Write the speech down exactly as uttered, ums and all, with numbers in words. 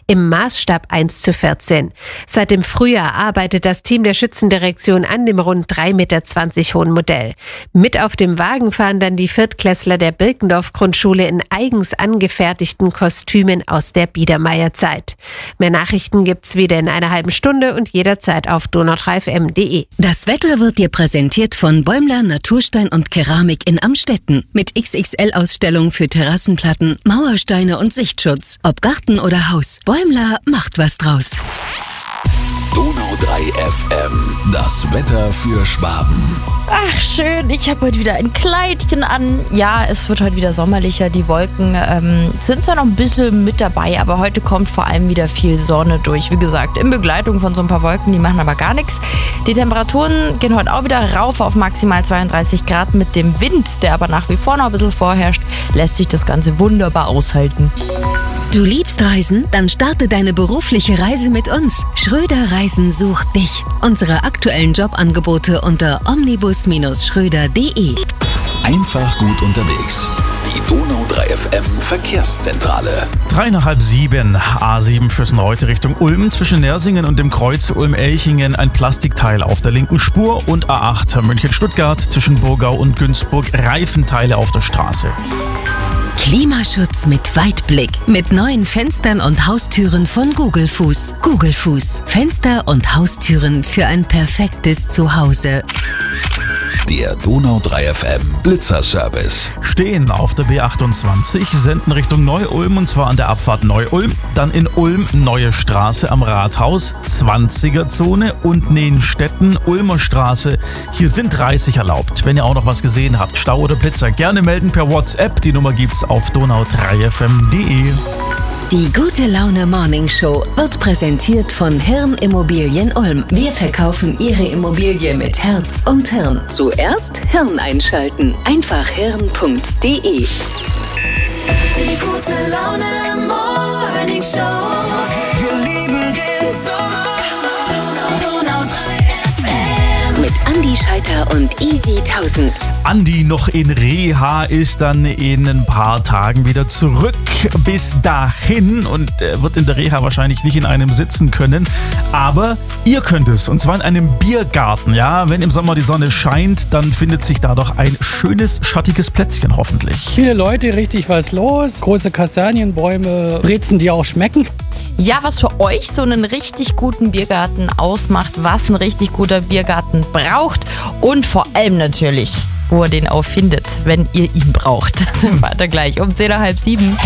im Maßstab eins zu vierzehn. Seit dem Frühjahr arbeitet das Team der Schützendirektion an dem rund drei Meter zwanzig hohen Modell. Mit auf dem Wagen fahren dann die Viertklässler der Birkendorf-Grundschule in eigens angefertigten Kostümen aus der Biedermeierzeit. Mehr Nachrichten gibt's wieder in einer halben Stunde und jederzeit auf donau drei f m punkt d e. Das Wetter wird dir präsentiert von Bäumler Naturstein und Keramik in Amstetten mit X X L-Ausstellung für Terrassenplatten, Mauersteine und Sichtschutz. Ob Garten oder Haus, Bäumler macht was draus. Donau drei F M, das Wetter für Schwaben. Ach schön, ich habe heute wieder ein Kleidchen an. Ja, es wird heute wieder sommerlicher. Die Wolken ähm, sind zwar noch ein bisschen mit dabei, aber heute kommt vor allem wieder viel Sonne durch. Wie gesagt, in Begleitung von so ein paar Wolken, die machen aber gar nichts. Die Temperaturen gehen heute auch wieder rauf auf maximal zweiunddreißig Grad. Mit dem Wind, der aber nach wie vor noch ein bisschen vorherrscht, lässt sich das Ganze wunderbar aushalten. Du liebst Reisen? Dann starte deine berufliche Reise mit uns. Schröder Reisen sucht dich. Unsere aktuellen Jobangebote unter omnibus Schröder punkt de. Einfach gut unterwegs. Die Donau drei F M Verkehrszentrale. Drei nach halb sieben, A sieben Füssen heute Richtung Ulm. Zwischen Nersingen und dem Kreuz Ulm-Elchingen ein Plastikteil auf der linken Spur und A acht München-Stuttgart zwischen Burgau und Günzburg Reifenteile auf der Straße. Klimaschutz mit Weitblick. Mit neuen Fenstern und Haustüren von Gugelfuß. Gugelfuß. Fenster und Haustüren für ein perfektes Zuhause. Der Donau drei F M Blitzerservice. Stehen auf der B achtundzwanzig, senden Richtung Neu-Ulm und zwar an der Abfahrt Neu-Ulm. Dann in Ulm Neue Straße am Rathaus, zwanziger Zone und Nehenstetten, Ulmer Straße. Hier sind dreißig erlaubt. Wenn ihr auch noch was gesehen habt, Stau oder Blitzer, gerne melden per WhatsApp. Die Nummer gibt's auf donau drei f m punkt de. Die Gute Laune Morning Show wird präsentiert von Hirn Immobilien Ulm. Wir verkaufen Ihre Immobilie mit Herz und Hirn. Zuerst Hirn einschalten. Einfach hirn punkt de. Die Gute Laune Morning Show. Wir lieben den Sommer. Donau drei F M. Mit Andi Scheiter und Easy tausend. Andi noch in Reha, ist dann in ein paar Tagen wieder zurück. Bis dahin und er wird in der Reha wahrscheinlich nicht in einem sitzen können. Aber ihr könnt es, und zwar in einem Biergarten. Ja, wenn im Sommer die Sonne scheint, dann findet sich da doch ein schönes, schattiges Plätzchen hoffentlich. Viele Leute, richtig was los. Große Kastanienbäume, Brezen, die auch schmecken. Ja, was für euch so einen richtig guten Biergarten ausmacht, was ein richtig guter Biergarten braucht und vor allem natürlich, wo ihr den auch findet, wenn ihr ihn braucht. Das erfahrt ihr gleich um zehn nach halb sieben.